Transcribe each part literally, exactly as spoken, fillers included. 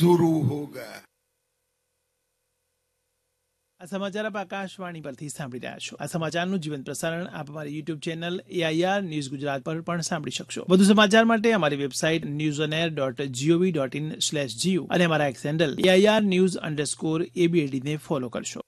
शुरू होगा। આ સમાચાર આપ આકાશવાણી પરથી સાંભળી રહ્યા છો. આ સમાચારનું જીવંત પ્રસારણ આપ અમારી YouTube channel AIR news Gujarat પર પણ સાંભળી શકશો. વધુ સમાચાર માટે અમારી website news on air dot GOV dot in slash Jio અને અમારા x handle AIR news underscore એબીએડીને follow કરશો.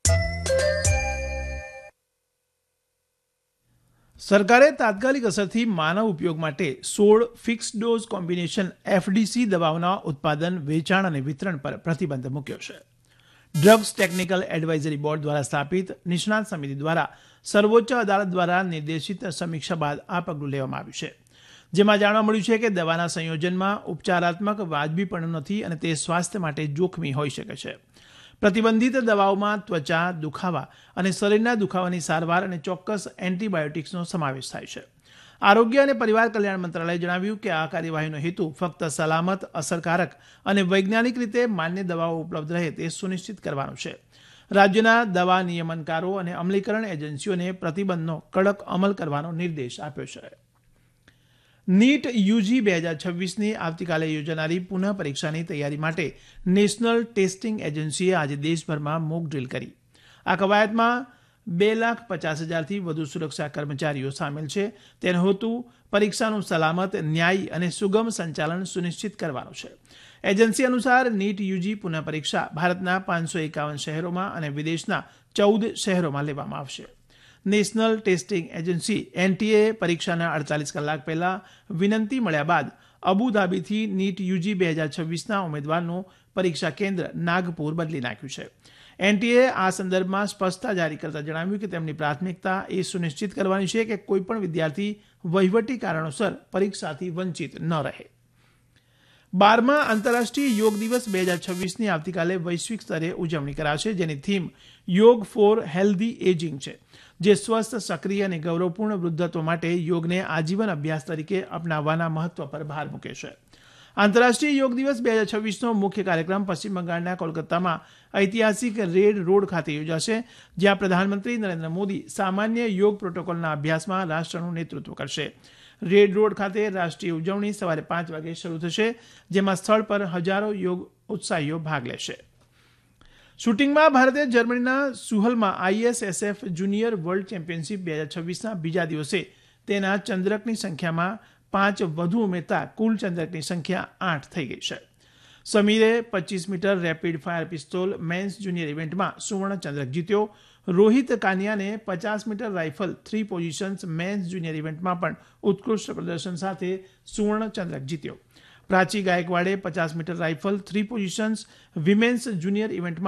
સરકારે તાત્કાલિક અસરથી માનવ ઉપયોગ માટે સોળ ફિક્સ ડોઝ કોમ્બિનેશન એફડીસી દવાઓના ઉત્પાદન, વેચાણ અને વિતરણ પર પ્રતિબંધ મૂક્યો છે. ડ્રગ્સ ટેકનિકલ એડવાઇઝરી બોર્ડ દ્વારા સ્થાપિત નિષ્ણાત સમિતિ દ્વારા સર્વોચ્ચ અદાલત દ્વારા નિર્દેશિત સમીક્ષા બાદ આ પગલું લેવામાં આવ્યું છે, જેમાં જાણવા મળ્યું છે કે દવાના સંયોજનમાં ઉપચારાત્મક વાજબીપણું નથી અને તે સ્વાસ્થ્ય માટે જોખમી હોઈ શકે છે. પ્રતિબંધિત દવાઓમાં ત્વચા, દુખાવા અને શરીરના દુખાવાની સારવાર અને ચોક્કસ એન્ટીબાયોટિક્સનો સમાવેશ થાય છે. આરોગ્ય અને પરિવાર કલ્યાણ મંત્રાલયે જણાવ્યું કે આ કાર્યવાહીનો હેતુ ફક્ત સલામત, અસરકારક અને વૈજ્ઞાનિક રીતે માન્ય દવાઓ ઉપલબ્ધ રહે તે સુનિશ્ચિત કરવાનું છે. રાજ્યના દવા નિયમનકારો અને અમલીકરણ એજન્સીઓને પ્રતિબંધનો કડક અમલ કરવાનો નિર્દેશ આપ્યો છે. નીટ યુજી બે હજાર છવ્વીસની આવતીકાલે યોજાનારી પુનઃ પરીક્ષાની તૈયારી માટે નેશનલ ટેસ્ટિંગ એજન્સીએ આજે દેશભરમાં મોક ડ્રીલ કરી. આ કવાયતમાં બે લાખ પચાસ હજારથી વધુ સુરક્ષા કર્મચારીઓ સામેલ છે. તેનો હેતુ પરીક્ષાનું સલામત, ન્યાયી અને સુગમ સંચાલન સુનિશ્ચિત કરવાનો છે. એજન્સી અનુસાર નીટ યુજી પુનઃ પરીક્ષા ભારતના પાંચસો એકાવન શહેરોમાં અને વિદેશના ચૌદ શહેરોમાં લેવામાં આવશે. નેશનલ ટેસ્ટિંગ એજન્સી એનટીએ પરીક્ષાના અડતાલીસ કલાક પહેલા વિનંતી મળ્યા બાદ અબુધાબીથી નીટ યુજી બે હજાર છવ્વીસના ઉમેદવારનું પરીક્ષા કેન્દ્ર નાગપુર બદલી નાખ્યું છે. એનટીએ આ સંદર્ભમાં સ્પષ્ટતા જારી કરતા જણાવ્યું કે તેમની પ્રાથમિકતા એ સુનિશ્ચિત કરવાની છે કે કોઈપણ વિદ્યાર્થી વહીવટી કારણોસર પરીક્ષાથી વંચિત ન રહે. બારમા આંતરરાષ્ટ્રીય યોગ દિવસ બે હજાર છવ્વીસની આવતીકાલે વૈશ્વિક સ્તરે ઉજવણી કરાશે, જેની થીમ યોગ ફોર હેલ્ધી એજિંગ છે, જે સ્વસ્થ, સક્રિય અને ગૌરવપૂર્ણ વૃદ્ધત્વ માટે યોગને આજીવન અભ્યાસ તરીકે અપનાવવાના મહત્વ પર ભાર મૂકે છે. આંતરરાષ્ટ્રીય યોગ દિવસ બે હજાર છવ્વીસનો મુખ્ય કાર્યક્રમ પશ્ચિમ બંગાળના કોલકાતામાં ઐતિહાસિક રેડ રોડ ખાતે યોજાશે, જ્યાં પ્રધાનમંત્રી નરેન્દ્ર મોદી સામાન્ય યોગ પ્રોટોકોલના અભ્યાસમાં રાષ્ટ્રનું નેતૃત્વ કરશે. રેડ રોડ ખાતે રાષ્ટ્રીય ઉજવણી સવારે પાંચ વાગે શરૂ થશે, જેમાં સ્થળ પર હજારો યોગ ઉત્સાહીઓ ભાગ લેશે. શૂટિંગમાં ભારતે જર્મનીના સુહલમાં આઈએસએસએફ જુનિયર વર્લ્ડ ચેમ્પિયનશિપ બે હજાર છવ્વીસના બીજા દિવસે તેના ચંદ્રકની સંખ્યામાં પાંચ વધુ ઉમેરતા કુલ ચંદ્રકની સંખ્યા આઠ થઈ ગઈ છે. સમીરે પચીસ metre rapid fire pistol men's junior ઇવેન્ટમાં સુવર્ણ ચંદ્રક જીત્યો. રોહિત કાનિયાને પચાસ metre rifle three positions men's junior ઇવેન્ટમાં પણ ઉત્કૃષ્ટ પ્રદર્શન સાથે સુવર્ણ ચંદ્રક જીત્યો. પ્રાચી ગાયકવાડે પચાસ metre rifle three positions women's junior ઇવેન્ટમાં